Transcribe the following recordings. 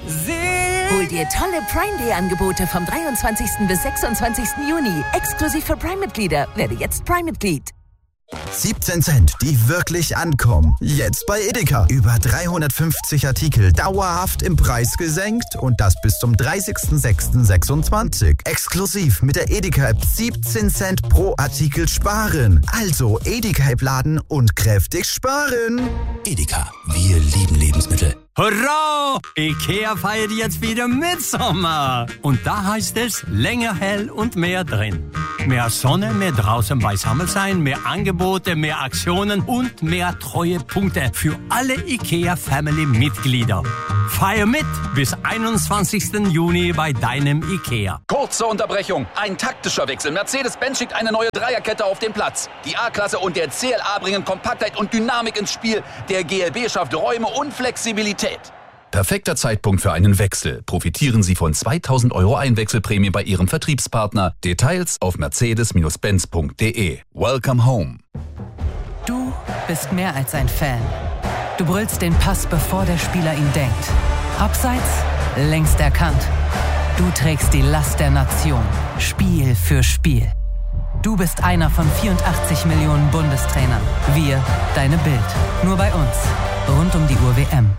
Hol dir tolle Prime Day Angebote vom 23. bis 26. Juni. Exklusiv für Prime-Mitglieder. Werde jetzt Prime-Mitglied. 17 Cent, die wirklich ankommen. Jetzt bei Edeka. Über 350 Artikel dauerhaft im Preis gesenkt und das bis zum 30.06.26. Exklusiv mit der Edeka-App 17 Cent pro Artikel sparen. Also Edeka-App laden und kräftig sparen. Edeka, wir lieben Lebensmittel. Hurra! Ikea feiert jetzt wieder Mitsommer. Und da heißt es, länger hell und mehr drin. Mehr Sonne, mehr draußen beisammen sein, mehr Angebote, mehr Aktionen und mehr Treuepunkte für alle Ikea-Family-Mitglieder. Feier mit bis 21. Juni bei deinem Ikea. Kurze Unterbrechung, ein taktischer Wechsel. Mercedes-Benz schickt eine neue Dreierkette auf den Platz. Die A-Klasse und der CLA bringen Kompaktheit und Dynamik ins Spiel. Der GLB schafft Räume und Flexibilität. Perfekter Zeitpunkt für einen Wechsel. Profitieren Sie von 2.000 € Einwechselprämie bei Ihrem Vertriebspartner. Details auf mercedes-benz.de. Welcome home. Du bist mehr als ein Fan. Du brüllst den Pass, bevor der Spieler ihn denkt. Abseits, längst erkannt. Du trägst die Last der Nation. Spiel für Spiel. Du bist einer von 84 Millionen Bundestrainern. Wir, deine Bild. Nur bei uns. Rund um die Uhr WM.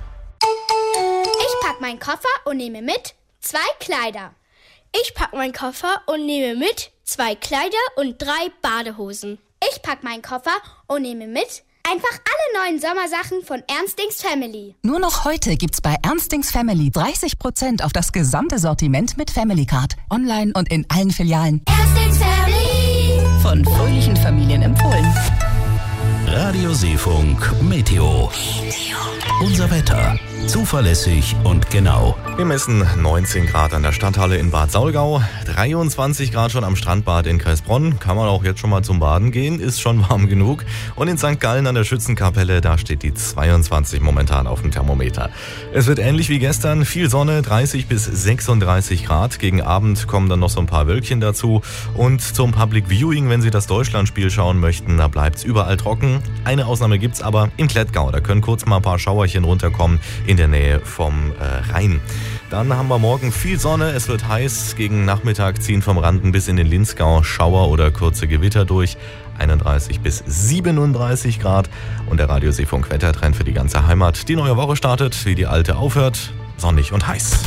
Ich pack meinen Koffer und nehme mit 2 Kleider. Ich pack meinen Koffer und nehme mit 2 Kleider und 3 Badehosen. Ich pack meinen Koffer und nehme mit einfach alle neuen Sommersachen von Ernstings Family. Nur noch heute gibt's bei Ernstings Family 30% auf das gesamte Sortiment mit Family Card. Online und in allen Filialen. Ernstings Family. Von fröhlichen Familien empfohlen. Radio Seefunk Meteo. Unser Wetter. Zuverlässig und genau. Wir messen 19 Grad an der Stadthalle in Bad Saulgau, 23 Grad schon am Strandbad in Kressbronn. Kann man auch jetzt schon mal zum Baden gehen, ist schon warm genug. Und in St. Gallen an der Schützenkapelle, da steht die 22 momentan auf dem Thermometer. Es wird ähnlich wie gestern, viel Sonne, 30 bis 36 Grad. Gegen Abend kommen dann noch so ein paar Wölkchen dazu. Und zum Public Viewing, wenn Sie das Deutschlandspiel schauen möchten, da bleibt's überall trocken. Eine Ausnahme gibt's aber im Klettgau. Da können kurz mal ein paar Schauerchen runterkommen in der Nähe vom Rhein. Dann haben wir morgen viel Sonne, es wird heiß. Gegen Nachmittag ziehen vom Randen bis in den Linzgau Schauer oder kurze Gewitter durch. 31 bis 37 Grad. Und der Radio Seefunk Wettertrend für die ganze Heimat. Die neue Woche startet, wie die alte aufhört. Sonnig und heiß.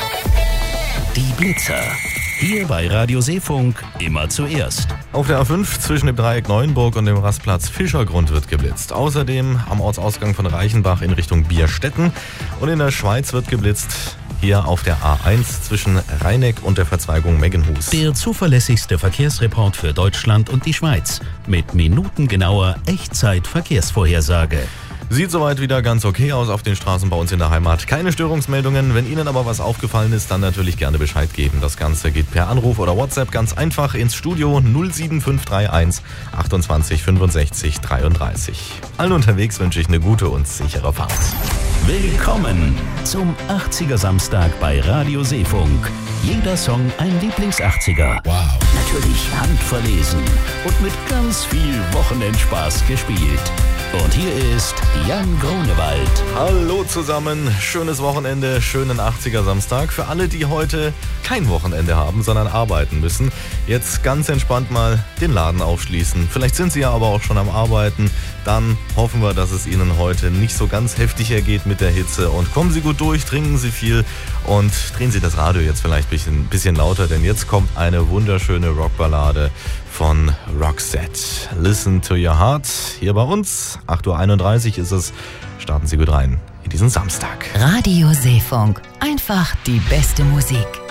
Die Blitzer. Hier bei Radio Seefunk immer zuerst. Auf der A5 zwischen dem Dreieck Neuenburg und dem Rastplatz Fischergrund wird geblitzt. Außerdem am Ortsausgang von Reichenbach in Richtung Bierstetten. Und in der Schweiz wird geblitzt. Hier auf der A1 zwischen Rheineck und der Verzweigung Meggenhus. Der zuverlässigste Verkehrsreport für Deutschland und die Schweiz. Mit minutengenauer Echtzeit-Verkehrsvorhersage. Sieht soweit wieder ganz okay aus auf den Straßen bei uns in der Heimat. Keine Störungsmeldungen. Wenn Ihnen aber was aufgefallen ist, dann natürlich gerne Bescheid geben. Das Ganze geht per Anruf oder WhatsApp ganz einfach ins Studio 07531 28 65 33. Allen unterwegs wünsche ich eine gute und sichere Fahrt. Willkommen zum 80er Samstag bei Radio Seefunk. Jeder Song ein Lieblings-80er. Wow. Natürlich handverlesen und mit ganz viel Wochenendspaß gespielt. Und hier ist Jan Grunewald. Hallo zusammen, schönes Wochenende, schönen 80er Samstag. Für alle, die heute kein Wochenende haben, sondern arbeiten müssen, jetzt ganz entspannt mal den Laden aufschließen. Vielleicht sind Sie ja aber auch schon am Arbeiten. Dann hoffen wir, dass es Ihnen heute nicht so ganz heftig ergeht mit der Hitze. Und kommen Sie gut durch, trinken Sie viel und drehen Sie das Radio jetzt vielleicht ein bisschen lauter, denn jetzt kommt eine wunderschöne Rockballade von Roxette. Listen to your heart. Hier bei uns, 8:31 Uhr ist es. Starten Sie gut rein in diesen Samstag. Radio Seefunk. Einfach die beste Musik.